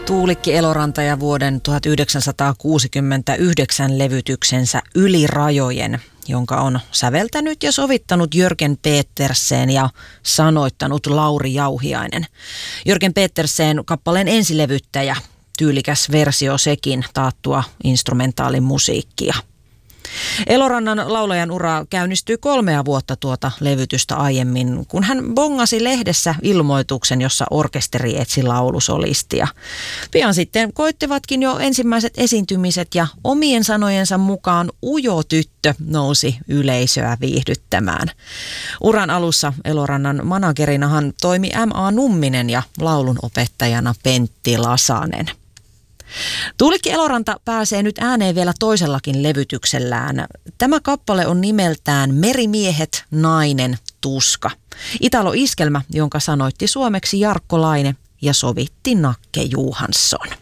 Tuulikki Eloranta ja vuoden 1969 levytyksensä Yli rajojen, jonka on säveltänyt ja sovittanut Jörgen Petersen ja sanoittanut Lauri Jauhiainen. Jörgen Petersen kappaleen ensilevyttäjä, tyylikäs versio sekin, taattua instrumentaalimusiikkia. Elorannan laulajan ura käynnistyi 3 vuotta tuota levytystä aiemmin, kun hän bongasi lehdessä ilmoituksen, jossa orkesteri etsi laulusolistia. Pian sitten koittivatkin jo ensimmäiset esiintymiset ja omien sanojensa mukaan ujo tyttö nousi yleisöä viihdyttämään. Uran alussa Elorannan managerinahan toimi M.A. Numminen ja laulunopettajana Pentti Lasanen. Tuulikki Eloranta pääsee nyt ääneen vielä toisellakin levytyksellään. Tämä kappale on nimeltään Merimiehet, nainen, tuska. Italo-iskelmä, jonka sanoitti suomeksi Jarkko Laine ja sovitti Nakke Johansson.